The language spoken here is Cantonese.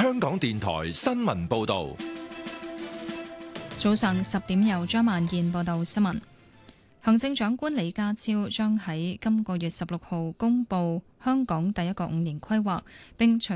香港電台新聞報道。 早上10點由張萬燕報道新聞。行政長官李家超將喺今個月16號公布香港第一個5年規劃，並隨